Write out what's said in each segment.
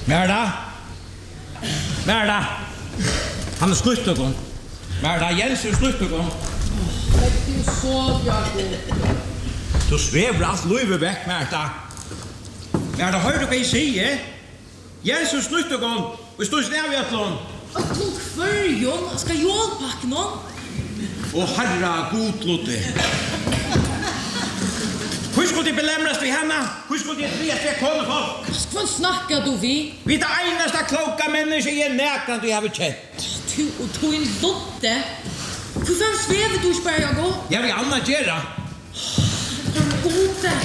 Merda! Han slutt og gång. Merda, Jens slutt og gång. Det är så bra. Du svever allt livet väck, Merda. Merda, hör du vad jag säger? Jens slutt og gång. Vi står snäv i attlån. Och tog förjon, ska jag packa någon? Och herra god Lotte. Hur skulle det belämnas vid henne? Hur skulle det bli att vi kommer folk? Vad snackar du vi? Vi är det enaste kloka människor i näkran du har känt. Du och tog en Lotte. Hur fan svever du spär jag gå? Jag vill annat göra. Gode.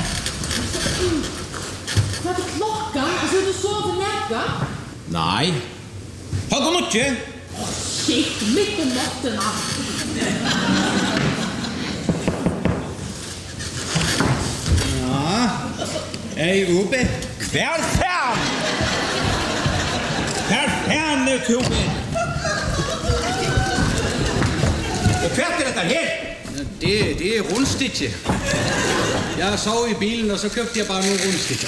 Vad är klockan? Alltså du sover näka? Nej. Har du något inte? Shit, mitt på natten. Ja. Ej uppe. Kvar fan. Kvar fan nu Tobi. Och kvart är det här. Det är rundstikke. Jag sov i bilen och så köpte jag bara några rundstickor.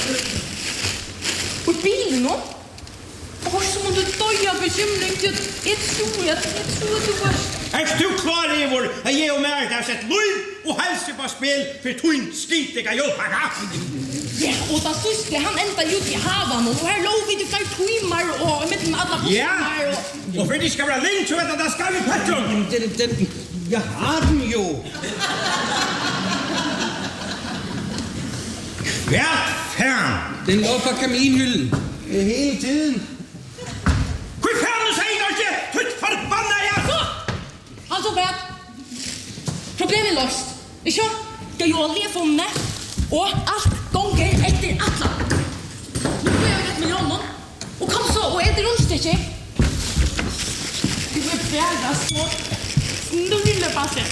Och bilen då? Och som om du döjar bekymring till ett tror att du var... Är du klar i vår att ge och märka har sett liv och hälsa på spel för twin skitiga jobbarna? Ja, och det sista han ända ut i havan och här låg vi till 5 timmar och med alla bussar och för det ska vara länge så att det ska vi patron. Jag har den ju. Ja, fan. Den låg på kaminhyllen hela tiden. Hur fan du säger du inte? Tut förbanna jag! Alltså vet. Problemet är löst. Ikke? Det är ju aldrig funnet och allt gånger efter alla. Nu får jag rätt med honom. Och kom så och äter rundstycke. Du är bjärda så. Nu vill jag passa.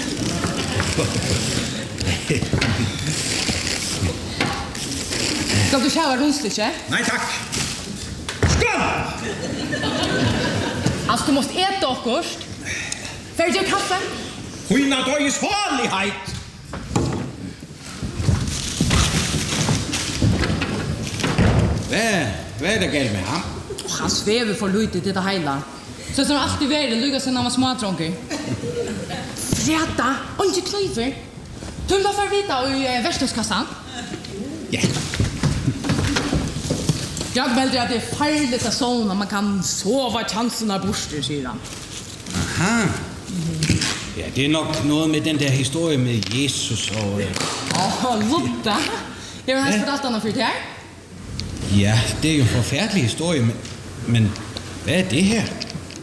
Ska du köra rundstycke? Nej tack. Skål! Alltså du måste äta och först. Färdig kaffe? Skynda dig i svalighet. Vad är det galt med ham? Han sväver för lite till det hela. Så som alltid värre lyckas när man småtrånker. Fräta, och inte klyver. Du vill bara vita i verkstadskassan? Ja. Jag väljer att det är farligt att sova. Man kan sova chansen av borster, säger han. Aha. Ja, det är nog något med den där historien med Jesus och... Lotta. Jag har helst fortalt annat för det här. Ja, det är ju en förfärlig historia, men vad är det här?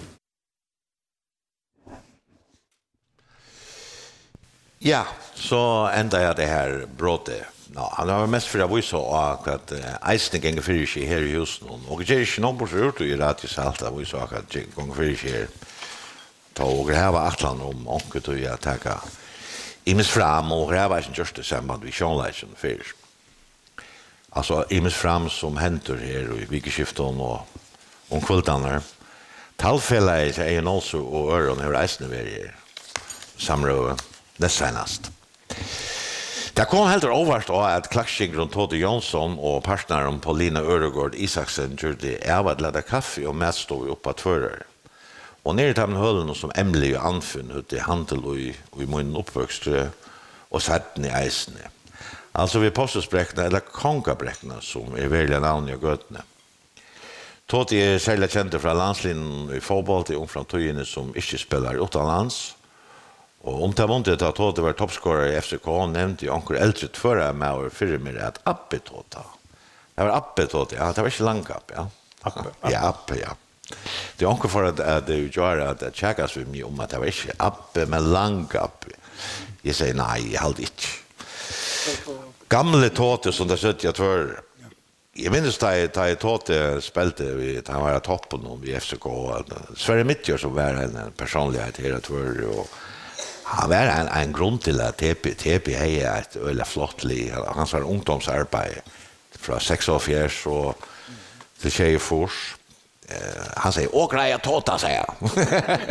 Ja, så ända jag det här brottet. Ja, han har mest för att visa att eisen gånger för sig här i huset och det är inte någon på så i radiosalt att visa att det gånger för sig här. Och det här var atlan om onkel då jag tagga imis fram och det var inte just det samband vi sjönläsen för. Alltså imis fram som händer här i vikeskiften och om kvällarna. Tallfälla är en också och öron hur eisen är samröva nässenast. Det kom helt överst att klackskingron Todd Jonsson och partnern Paulina Öregård Isaksen gjorde att ladda kaffe och mat stod upp att förare. Och nere i höllen som Emily och Anfinn ute i handel och i min uppväxt och satt i eisen. Alltså vid Postosbräckna eller Kongabräckna som är välja namn i Götne. Todd är särskilt känd från landslinjen i fotboll till ungframtøyene som inte spelar utomlands. Och om det var inte att Todd var toppscorare i FCK nämnde ju onkel äldre förra med och för mig att Appe Todd. Det var Appe Todd, ja, det var inte långt upp, ja. Appe. Ja, Appe, ja. Det är onkel för att det gör att checkas för mig om att det var inte Appe men långt upp. Jag säger nej, jag håller inte. Gamle Todd som det sött jag för. Jag minns att Todd spelte vid han var toppen om i FCK. Sverige Mittgör som var en personlighet här att vara och han var en grund till att TP är ett eller flott liv. Han var ungdomsarbete från 6 år och till Tjejfors. Han säger, åh grejer Tota, säger jag.